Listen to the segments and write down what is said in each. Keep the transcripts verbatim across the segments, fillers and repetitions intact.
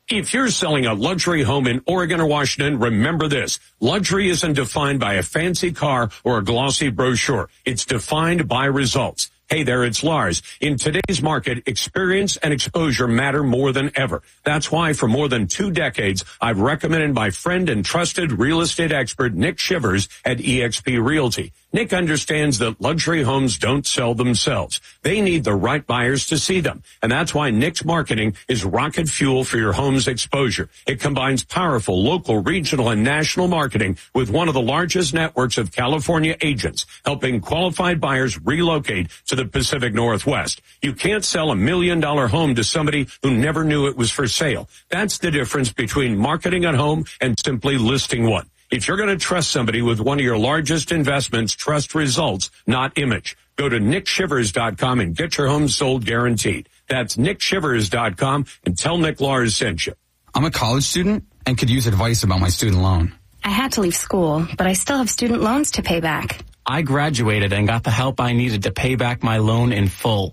If you're selling a luxury home in Oregon or Washington, remember this. Luxury isn't defined by a fancy car or a glossy brochure. It's defined by results. Hey there, it's Lars. In today's market, experience and exposure matter more than ever. That's why for more than two decades, I've recommended my friend and trusted real estate expert, Nick Shivers at E X P Realty. Nick understands that luxury homes don't sell themselves. They need the right buyers to see them. And that's why Nick's marketing is rocket fuel for your home's exposure. It combines powerful local, regional, and national marketing with one of the largest networks of California agents, helping qualified buyers relocate to the Pacific Northwest. You can't sell a million dollar home to somebody who never knew it was for sale. That's the difference between marketing a home and simply listing one. If you're going to trust somebody with one of your largest investments, trust results, not image. Go to nick shivers dot com and get your home sold guaranteed. That's nick shivers dot com and tell Nick Lars sent you. I'm a college student and could use advice about my student loan. I had to leave school, but I still have student loans to pay back. I graduated and got the help I needed to pay back my loan in full.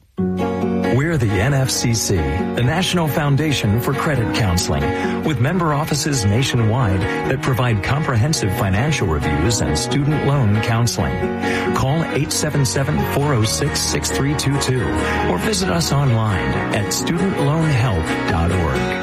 We're the N F C C, the National Foundation for Credit Counseling, with member offices nationwide that provide comprehensive financial reviews and student loan counseling. Call eight seven seven, four oh six, six three two two or visit us online at student loan help dot org.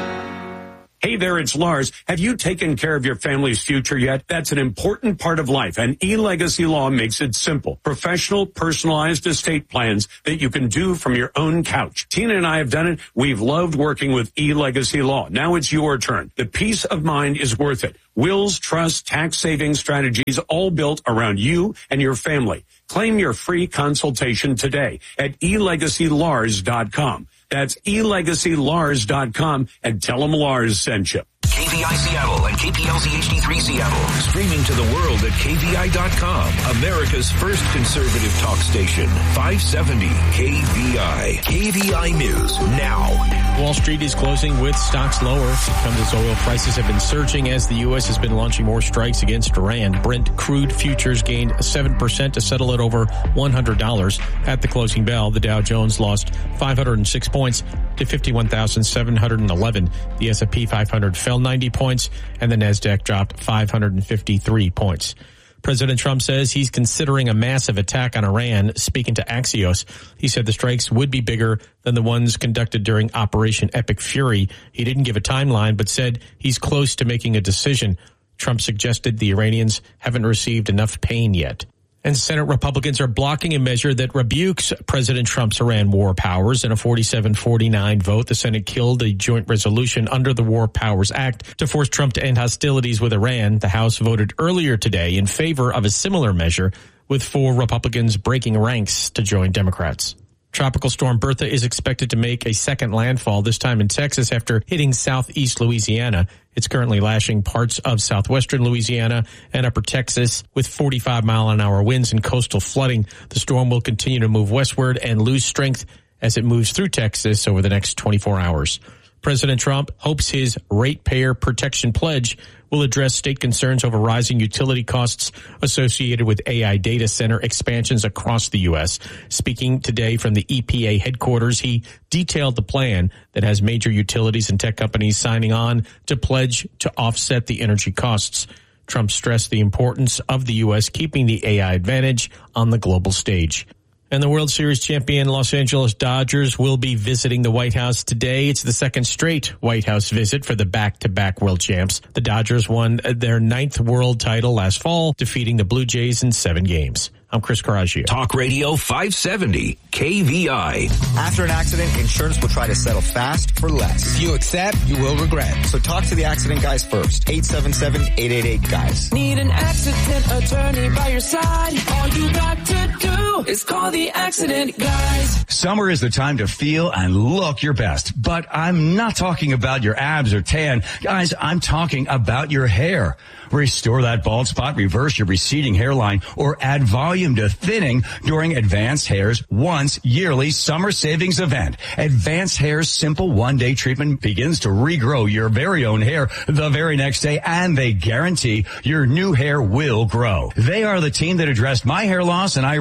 Hey there, it's Lars. Have you taken care of your family's future yet? That's an important part of life, and eLegacy Law makes it simple. Professional, personalized estate plans that you can do from your own couch. Tina and I have done it. We've loved working with eLegacy Law. Now it's your turn. The peace of mind is worth it. Wills, trusts, tax saving strategies, all built around you and your family. Claim your free consultation today at e legacy lars dot com. That's e legacy lars dot com and tell them Lars sent you. K V I Seattle and K P L Z H D three Seattle. Streaming to the world at K V I dot com. America's first conservative talk station. five seventy K V I. K V I News now. Wall Street is closing with stocks lower. It comes as oil prices have been surging as the U S has been launching more strikes against Iran. Brent crude futures gained seven percent to settle at over one hundred dollars. At the closing bell, the Dow Jones lost five hundred six points to fifty-one thousand seven hundred eleven. The S and P five hundred fell ninety points, and the Nasdaq dropped five hundred fifty-three points. President Trump says he's considering a massive attack on Iran. Speaking to Axios, he said the strikes would be bigger than the ones conducted during Operation Epic Fury. He didn't give a timeline, but said he's close to making a decision. Trump suggested the Iranians haven't received enough pain yet. And Senate Republicans are blocking a measure that rebukes President Trump's Iran war powers. In a forty-seven forty-nine vote, the Senate killed a joint resolution under the War Powers Act to force Trump to end hostilities with Iran. The House voted earlier today in favor of a similar measure, with four Republicans breaking ranks to join Democrats. Tropical storm Bertha is expected to make a second landfall, this time in Texas, after hitting southeast Louisiana. It's currently lashing parts of southwestern Louisiana and upper Texas with forty-five mile an hour winds and coastal flooding. The storm will continue to move westward and lose strength as it moves through Texas over the next twenty-four hours. President Trump hopes his ratepayer protection pledge will address state concerns over rising utility costs associated with A I data center expansions across the U S. Speaking today from the E P A headquarters, he detailed the plan that has major utilities and tech companies signing on to pledge to offset the energy costs. Trump stressed the importance of the U S keeping the A I advantage on the global stage. And the World Series champion Los Angeles Dodgers will be visiting the White House today. It's the second straight White House visit for the back-to-back world champs. The Dodgers won their ninth world title last fall, defeating the Blue Jays in seven games. I'm Chris Carraggio. Talk Radio five seventy K V I. After an accident, insurance will try to settle fast for less. If you accept, you will regret. So talk to the accident guys first. eight seven seven, eight eight eight, guys. Need an accident attorney by your side. All you got to do is call the accident guys. Summer is the time to feel and look your best. But I'm not talking about your abs or tan. Guys, I'm talking about your hair. Restore that bald spot, reverse your receding hairline, or add volume to thinning during Advanced Hair's once yearly summer savings event. Advanced Hair's simple one-day treatment begins to regrow your very own hair the very next day, and they guarantee your new hair will grow. They are the team that addressed my hair loss, and I recommend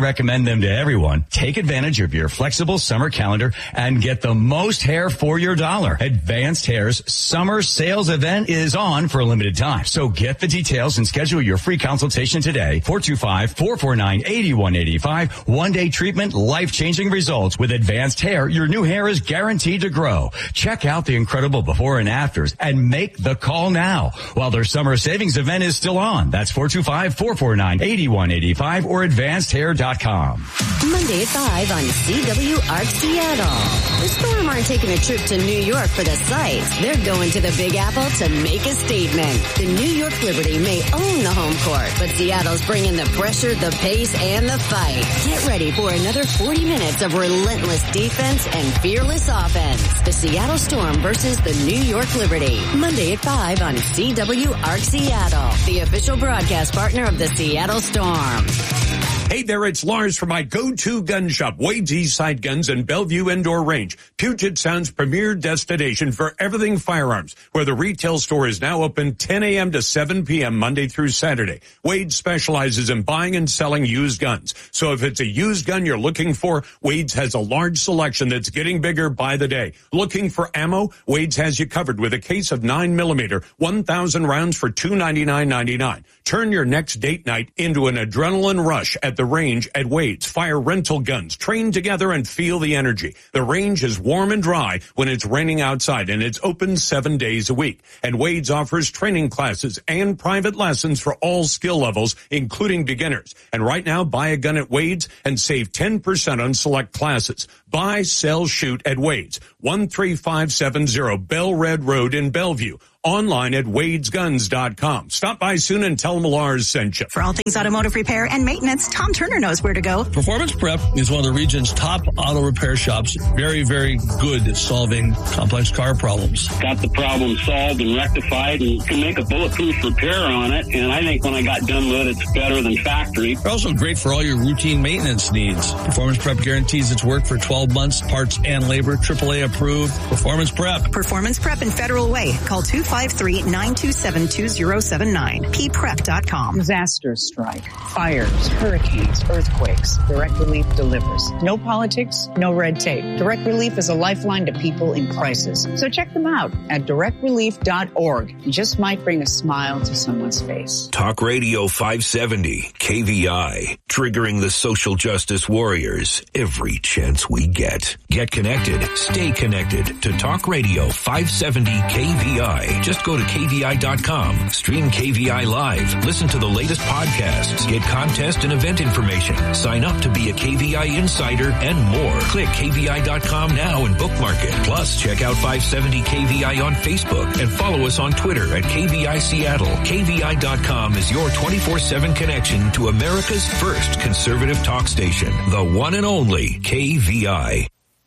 send them to everyone. Take advantage of your flexible summer calendar and get the most hair for your dollar. Advanced Hair's summer sales event is on for a limited time. So get the details and schedule your free consultation today. four two five, four four nine, eight one eight five. One-day treatment, life-changing results. With Advanced Hair, your new hair is guaranteed to grow. Check out the incredible before and afters and make the call now while their summer savings event is still on. That's four two five, four four nine, eight one eight five or advanced hair dot com. Monday at five on C W Arc Seattle. The Storm aren't taking a trip to New York for the sights. They're going to the Big Apple to make a statement. The New York Liberty may own the home court, but Seattle's bringing the pressure, the pace, and the fight. Get ready for another forty minutes of relentless defense and fearless offense. The Seattle Storm versus the New York Liberty. Monday at five on C W Arc Seattle, the official broadcast partner of the Seattle Storm. Hey there, it's Lars from my go-to gun shop, Wade's Eastside Guns and Bellevue Indoor Range, Puget Sound's premier destination for everything firearms, where the retail store is now open ten a.m. to seven p.m. Monday through Saturday. Wade specializes in buying and selling used guns. So if it's a used gun you're looking for, Wade's has a large selection that's getting bigger by the day. Looking for ammo? Wade's has you covered with a case of nine millimeter, one thousand rounds for two ninety-nine ninety-nine. Turn your next date night into an adrenaline rush at the range at Wade's. Fire rental guns. Train together and feel the energy. The range is warm and dry when it's raining outside, and it's open seven days a week. And Wade's offers training classes and private lessons for all skill levels, including beginners. And right now, buy a gun at Wade's and save ten percent on select classes. Buy, sell, shoot at Wade's. one three five seven zero Bell Red Road in Bellevue. Online at wades guns dot com. Stop by soon and tell them Lars sent you. For all things automotive repair and maintenance, Tom Turner knows where to go. Performance Prep is one of the region's top auto repair shops. Very, very good at solving complex car problems. Got the problem solved and rectified and can make a bulletproof repair on it. And I think when I got done with it, it's better than factory. They're also great for all your routine maintenance needs. Performance Prep guarantees its work for twelve months, parts and labor, triple A approved. Performance Prep. Performance Prep in Federal Way. Call two five three, nine two seven, two zero seven nine. p prep dot com. Disasters strike. Fires, hurricanes, earthquakes. Direct Relief delivers. No politics, no red tape. Direct Relief is a lifeline to people in crisis. So check them out at direct relief dot org. You just might bring a smile to someone's face. Talk Radio five seventy, K V I. Triggering the social justice warriors every chance we get. Get connected. Stay connected to Talk Radio five seventy K V I. Just go to K V I dot com. Stream K V I Live. Listen to the latest podcasts. Get contest and event information. Sign up to be a K V I insider and more. Click K V I dot com now and bookmark it. Plus, check out five seventy K V I on Facebook and follow us on Twitter at K V I Seattle. K V I dot com is your twenty-four seven connection to America's first conservative talk station. The one and only K V I.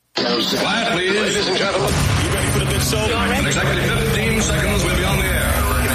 Quiet, please. Ladies and gentlemen, you ready for the big show? In exactly fifteen seconds, we'll be on the air.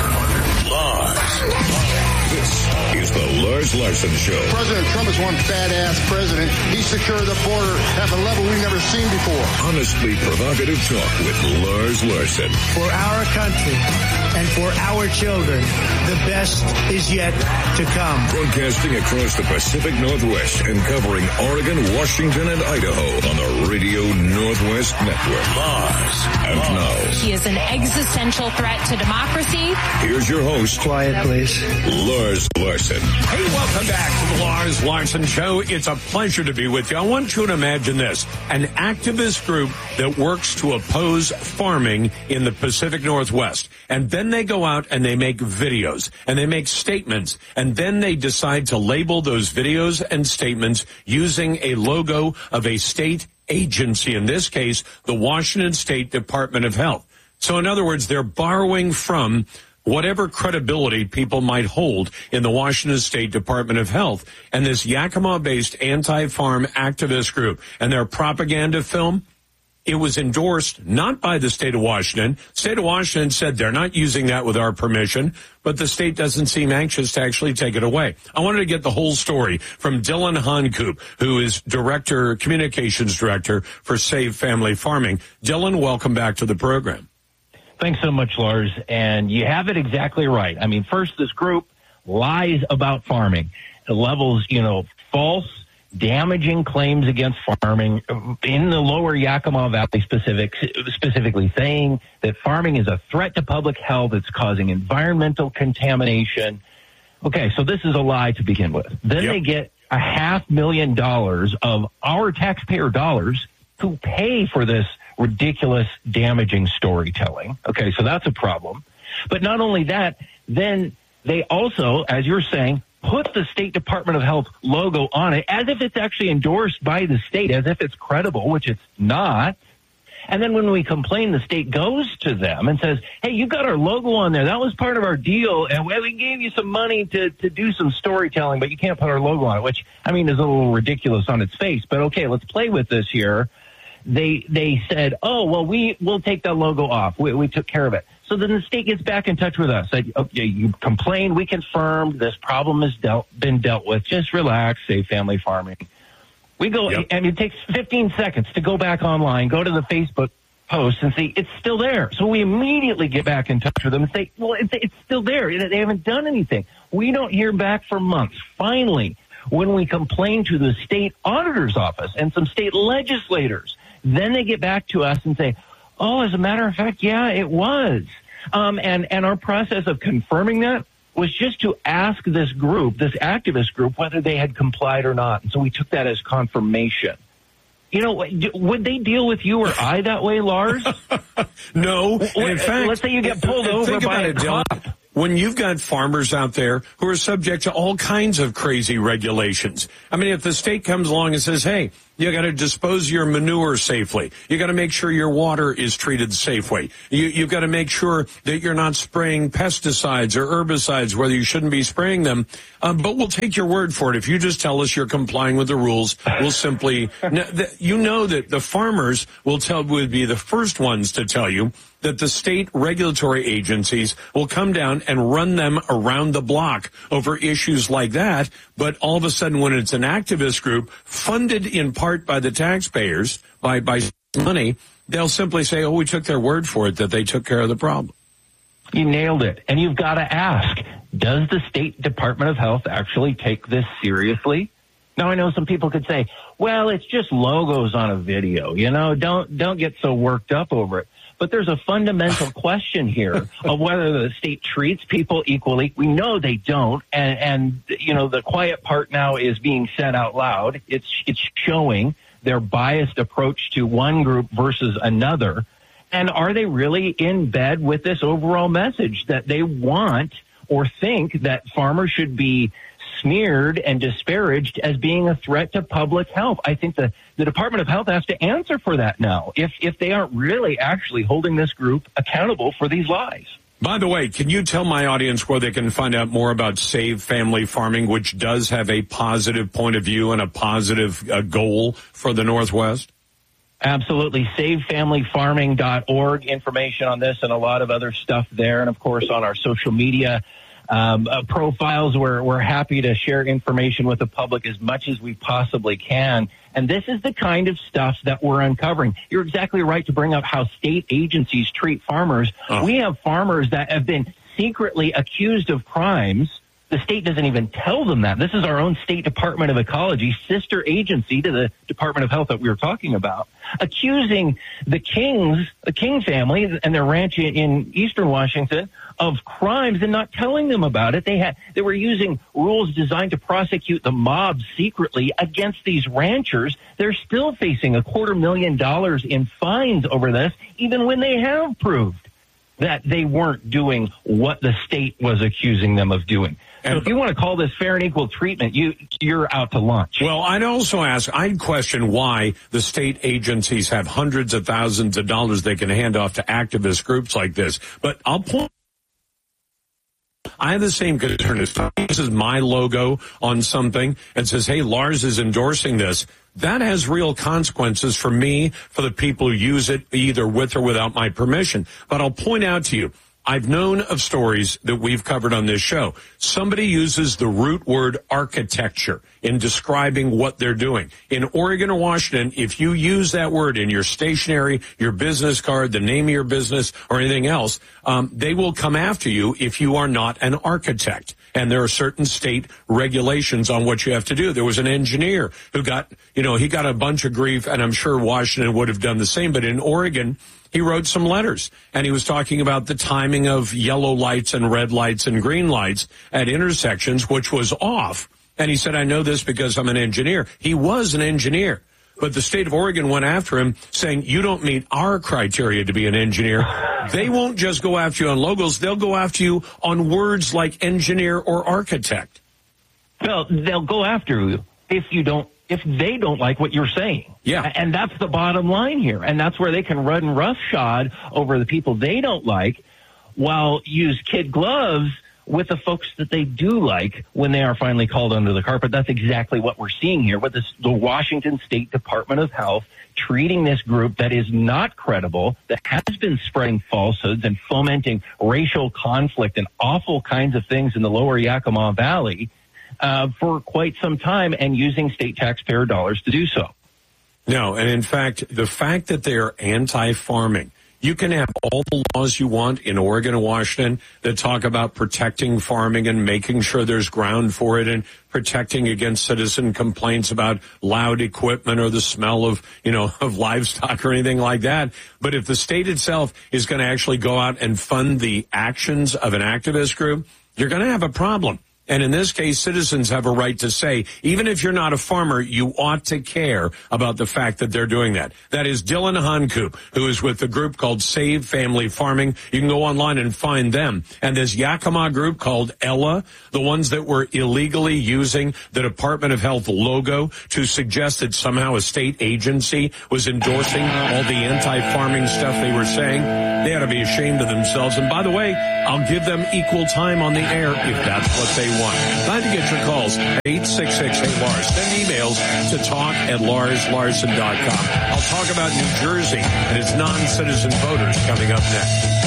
Lars. This is the Lars Larson Show. President Trump is one fat-ass president. He secured the border at a level we've never seen before. Honestly provocative talk with Lars Larson. For our country and for our children, the best is yet to come. Broadcasting across the Pacific Northwest and covering Oregon, Washington, and Idaho on the Radio Northwest Network. Lars. And now. He is an existential threat to democracy. Here's your host. Quiet, please. Lars Larson. Hey, welcome back to the Lars Larson Show. It's a pleasure to be with you. I want you to imagine this. An activist group that works to oppose farming in the Pacific Northwest. And then they go out and they make videos and they make statements. And then they decide to label those videos and statements using a logo of a state agency. In this case, the Washington State Department of Health. So in other words, they're borrowing from whatever credibility people might hold in the Washington State Department of Health and this Yakima-based anti-farm activist group and their propaganda film. It was endorsed not by the state of Washington. State of Washington said they're not using that with our permission, but the state doesn't seem anxious to actually take it away. I wanted to get the whole story from Dylan Honkoop, who is director, communications director for Save Family Farming. Dylan, welcome back to the program. Thanks so much, Lars. And you have it exactly right. I mean, first, this group lies about farming. It levels, you know, false damaging claims against farming in the lower Yakima Valley specific, specifically saying that farming is a threat to public health. It's causing environmental contamination. Okay, so this is a lie to begin with. Then yep. they get a half million dollars of our taxpayer dollars to pay for this ridiculous, damaging storytelling. Okay, so that's a problem. But not only that, then they also, as you're saying, put the State Department of Health logo on it as if it's actually endorsed by the state, as if it's credible, which it's not. And then when we complain, the state goes to them and says, hey, you got our logo on there. That was part of our deal, and we gave you some money to, to do some storytelling, but you can't put our logo on it, which, I mean, is a little ridiculous on its face. But, okay, let's play with this here. They they said, oh, well, we, we'll take that logo off. We, we took care of it. So then the state gets back in touch with us. Said, okay, you complained, we confirmed, this problem has dealt, been dealt with. Just relax, Safe Family Farming. We go, yep. and it takes fifteen seconds to go back online, go to the Facebook post and see it's still there. So we immediately get back in touch with them and say, well, it's, it's still there. They haven't done anything. We don't hear back for months. Finally, when we complain to the state auditor's office and some state legislators, then they get back to us and say, oh, as a matter of fact, yeah, it was. Um, and, and our process of confirming that was just to ask this group, this activist group, whether they had complied or not. And so we took that as confirmation. You know, would they deal with you or I that way, Lars? No. And in fact, let's say you get pulled over by a cop. Dylan. When you've got farmers out there who are subject to all kinds of crazy regulations. I mean, if the state comes along and says, hey, you got to dispose your manure safely. You got to make sure your water is treated safely. You, you've got to make sure that you're not spraying pesticides or herbicides, whether you shouldn't be spraying them. Um, but we'll take your word for it. If you just tell us you're complying with the rules, we'll simply, you know that the farmers will tell, would be the first ones to tell you that the state regulatory agencies will come down and run them around the block over issues like that. But all of a sudden, when it's an activist group funded in part by the taxpayers, by, by money, they'll simply say, oh, we took their word for it, that they took care of the problem. You nailed it. And you've got to ask, does the State Department of Health actually take this seriously? Now, I know some people could say, well, it's just logos on a video. You know, don't don't get so worked up over it. But there's a fundamental question here of whether the state treats people equally. We know they don't. And, and, you know, the quiet part now is being said out loud. It's, it's showing their biased approach to one group versus another. And are they really in bed with this overall message that they want or think that farmers should be smeared and disparaged as being a threat to public health? I think the, the Department of Health has to answer for that now, if if they aren't really actually holding this group accountable for these lies. By the way, can you tell my audience where they can find out more about Save Family Farming, which does have a positive point of view and a positive uh, goal for the Northwest? Absolutely. save family farming dot org, information on this and a lot of other stuff there. And, of course, on our social media Um, uh, profiles. We're, we're happy to share information with the public as much as we possibly can. And this is the kind of stuff that we're uncovering. You're exactly right to bring up how state agencies treat farmers. Oh. We have farmers that have been secretly accused of crimes. The state doesn't even tell them that. This is our own State Department of Ecology, sister agency to the Department of Health that we were talking about, accusing the Kings, the King family and their ranch in Eastern Washington of crimes and not telling them about it. They had, they were using rules designed to prosecute the mob secretly against these ranchers. They're still facing a quarter million dollars in fines over this, even when they have proved that they weren't doing what the state was accusing them of doing. So if you want to call this fair and equal treatment, you, you're out to lunch. Well, I'd also ask, I'd question why the state agencies have hundreds of thousands of dollars they can hand off to activist groups like this. But I'll point, I have the same concern. If this is my logo on something and says, hey, Lars is endorsing this, that has real consequences for me, for the people who use it either with or without my permission. But I'll point out to you, I've known of stories that we've covered on this show. Somebody uses the root word architecture in describing what they're doing. In Oregon or Washington, if you use that word in your stationery, your business card, the name of your business, or anything else, um, they will come after you if you are not an architect. and there are certain state regulations on what you have to do. There was an engineer who got, you know, he got a bunch of grief, and I'm sure Washington would have done the same, but in Oregon, he wrote some letters, and he was talking about the timing of yellow lights and red lights and green lights at intersections, which was off. And he said, I know this because I'm an engineer. He was an engineer. But the state of Oregon went after him saying, you don't meet our criteria to be an engineer. They won't just go after you on logos. They'll go after you on words like engineer or architect. Well, they'll go after you if you don't, if they don't like what you're saying. Yeah. And that's the bottom line here. And that's where they can run roughshod over the people they don't like while use kid gloves with the folks that they do like when they are finally called under the carpet. That's exactly what we're seeing here with this, the Washington State Department of Health treating this group that is not credible, that has been spreading falsehoods and fomenting racial conflict and awful kinds of things in the lower Yakima Valley uh, for quite some time, and using state taxpayer dollars to do so. No, and in fact, the fact that they are anti-farming, you can have all the laws you want in Oregon and Washington that talk about protecting farming and making sure there's ground for it and protecting against citizen complaints about loud equipment or the smell of, you know, of livestock or anything like that. But if the state itself is going to actually go out and fund the actions of an activist group, you're going to have a problem. And in this case, citizens have a right to say, even if you're not a farmer, you ought to care about the fact that they're doing that. That is Dylan Hankoop, who is with the group called Save Family Farming. You can go online and find them. And this Yakima group called Ella, the ones that were illegally using the Department of Health logo to suggest that somehow a state agency was endorsing all the anti-farming stuff they were saying, they ought to be ashamed of themselves. And by the way, I'll give them equal time on the air if that's what they want. Glad to get your calls. eight six six, eight, L A R S. Send emails to talk at lars larson dot com. I'll talk about New Jersey and its non-citizen voters coming up next.